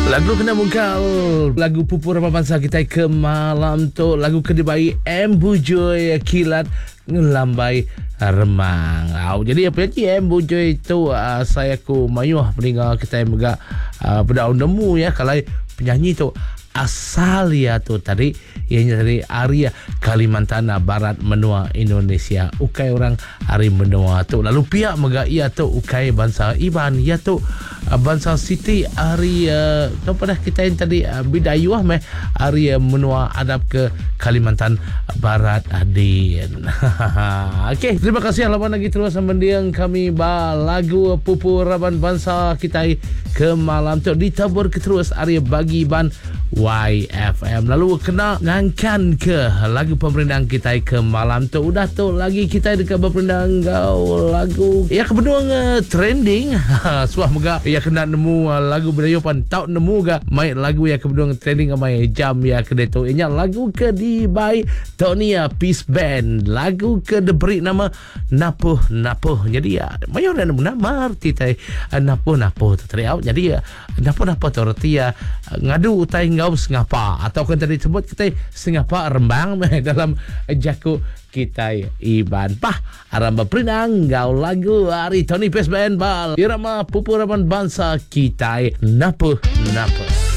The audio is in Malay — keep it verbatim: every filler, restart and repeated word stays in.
Lagu kena mungkal, lagu pupur bangsa kita ke malam tu, lagu kedebai Embujoi kilat ngelambai remang. Au jadi apa lagi Embujoi tu uh, saya ku mayuh meninggal kita mega uh, pada nemu ya kalau penyanyi tu asal ya tu tadi ianya dari area Kalimantan Barat menua Indonesia. Ukai orang hari menua tu lalu pihak mega ia tu ukai bangsa Iban ia tu uh, bangsa Siti hari uh, tu pada kita yang tadi uh, bidayuah meh hari uh, menua adab ke Kalimantan Barat adin. Okey, terima kasih lawan lagi terus mendiang kami ba lagu pupur raban bangsa kita ke malam tu ditabur ke terus area bagi ban Y F M. Lalu kena ngangkan ke lagu pemerintahan kita ke malam tu. Udah tu lagi kita dekat pemerintahan kau lagu ya kebenuang uh, trending. Suah mega ya kena nemu uh, lagu berayupan tau nemu ga mai lagu ya kebenuang trending mai jam ya kedai tu. Inya lagu ke di by Tonia Peace Band. Lagu ke diberi nama Napuh Napuh. Jadi ya mayo na nemu nama arti tai uh, Napuh Napuh tu tadi out. Jadi ya Napuh Napuh tu arti ya ngadu utai ngau sengapa atau kan tadi sebut kita sengapa rembang dalam jaku kita Iban pah aramba perinang gau lagu hari Tony Peace Band bal irama pupuraman bangsa kita Napuh Napuh.